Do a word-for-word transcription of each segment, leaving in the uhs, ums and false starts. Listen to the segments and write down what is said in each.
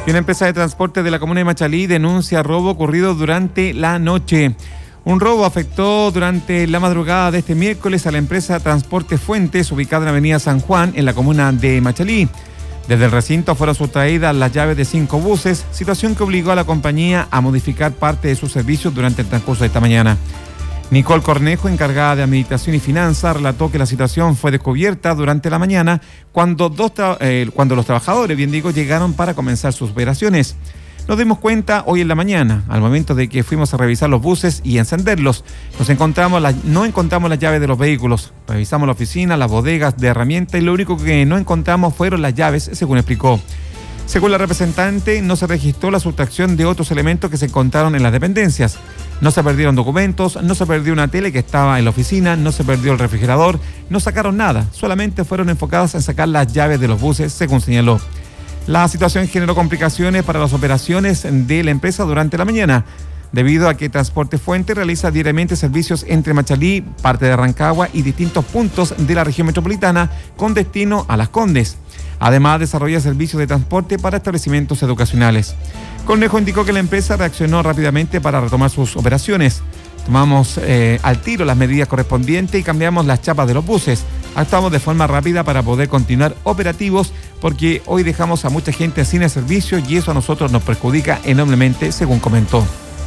Y una empresa de transporte de la comuna de Machalí denuncia robo ocurrido durante la noche. Un robo afectó durante la madrugada de este miércoles a la empresa Transporte Fuentes, ubicada en la avenida San Juan, en la comuna de Machalí. Desde el recinto fueron sustraídas las llaves de cinco buses, situación que obligó a la compañía a modificar parte de sus servicios durante el transcurso de esta mañana. Nicole Cornejo, encargada de Administración y Finanzas, relató que la situación fue descubierta durante la mañana cuando, dos tra- eh, cuando los trabajadores, bien digo, llegaron para comenzar sus operaciones. Nos dimos cuenta hoy en la mañana, al momento de que fuimos a revisar los buses y encenderlos. Nos encontramos la, no encontramos las llaves de los vehículos. Revisamos la oficina, las bodegas de herramientas y lo único que no encontramos fueron las llaves, según explicó. Según la representante, no se registró la sustracción de otros elementos que se encontraron en las dependencias. No se perdieron documentos, no se perdió una tele que estaba en la oficina, no se perdió el refrigerador, no sacaron nada, solamente fueron enfocados en sacar las llaves de los buses, según señaló. La situación generó complicaciones para las operaciones de la empresa durante la mañana, debido a que Transporte Fuente realiza diariamente servicios entre Machalí, parte de Rancagua y distintos puntos de la región metropolitana con destino a Las Condes. Además, desarrolla servicios de transporte para establecimientos educacionales. Cornejo indicó que la empresa reaccionó rápidamente para retomar sus operaciones. Tomamos eh, al tiro las medidas correspondientes y cambiamos las chapas de los buses. Actuamos de forma rápida para poder continuar operativos porque hoy dejamos a mucha gente sin el servicio y eso a nosotros nos perjudica enormemente, según comentó.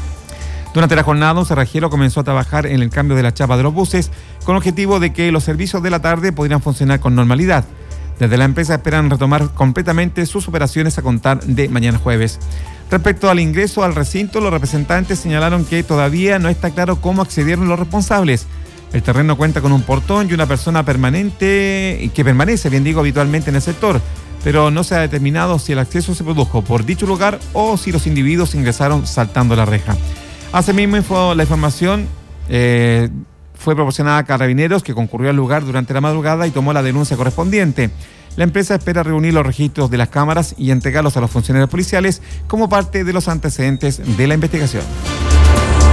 Durante la jornada, un cerrajero comenzó a trabajar en el cambio de la chapa de los buses con objetivo de que los servicios de la tarde pudieran funcionar con normalidad. Desde la empresa esperan retomar completamente sus operaciones a contar de mañana jueves. Respecto al ingreso al recinto, los representantes señalaron que todavía no está claro cómo accedieron los responsables. El terreno cuenta con un portón y una persona permanente que permanece, bien digo, habitualmente en el sector, pero no se ha determinado si el acceso se produjo por dicho lugar o si los individuos ingresaron saltando la reja. Asimismo, fue la información eh, fue proporcionada a Carabineros, que concurrió al lugar durante la madrugada y tomó la denuncia correspondiente. La empresa espera reunir los registros de las cámaras y entregarlos a los funcionarios policiales como parte de los antecedentes de la investigación.